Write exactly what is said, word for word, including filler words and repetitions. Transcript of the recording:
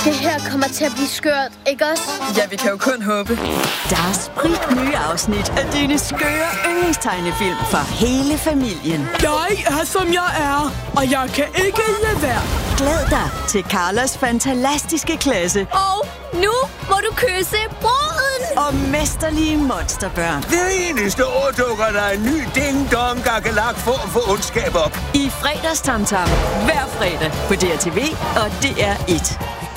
Det her kommer til at blive skørt, ikke også? Ja, vi kan jo kun håbe. Der er sprit nye afsnit af dine skøre yndlingstegnefilm for hele familien. Jeg er, som jeg er, og jeg kan ikke lade være. Glæd dig til Carlos fantastiske klasse. Og nu må du kysse bruden! Og mesterlige monsterbørn. Det eneste år dukker der en ny ding-dong gakkelak for at få ondskab op. I fredagstamtam hver fredag på D R T V og D R et.